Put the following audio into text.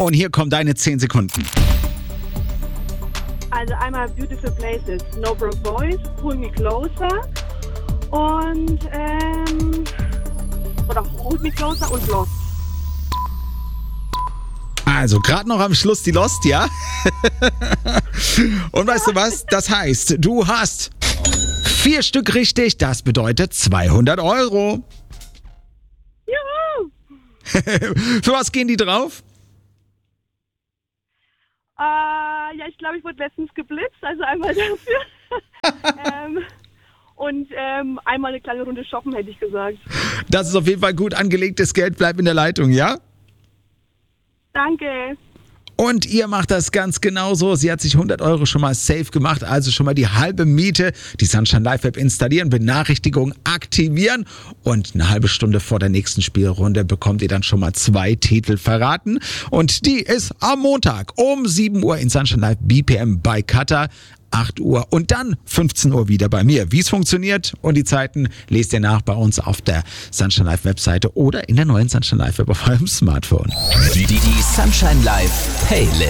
Und hier kommen deine 10 Sekunden. Also einmal Beautiful Places, No Broke Boys, Pull Me Closer und Hold Me Closer und Lost. Also gerade noch am Schluss die Lost, ja? Und weißt du was? Das heißt, du hast 4 Stück richtig. Das bedeutet 200 Euro. Juhu! Für was gehen die drauf? Ja, ich glaube, ich wurde letztens geblitzt, also einmal dafür. Und einmal eine kleine Runde shoppen, hätte ich gesagt. Das ist auf jeden Fall gut angelegtes Geld. Bleib in der Leitung, ja? Danke. Und ihr macht das ganz genauso. Sie hat sich 100 Euro schon mal safe gemacht, also schon mal die halbe Miete. Die Sunshine Live App installieren, Benachrichtigungen aktivieren und eine halbe Stunde vor der nächsten Spielrunde bekommt ihr dann schon mal 2 Titel verraten. Und die ist am Montag um 7 Uhr in Sunshine Live BPM bei Cutter. 8 Uhr und dann 15 Uhr wieder bei mir. Wie es funktioniert und die Zeiten lest ihr nach bei uns auf der Sunshine Live Webseite oder in der neuen Sunshine Live App auf eurem Smartphone. Die Sunshine Live Playlist.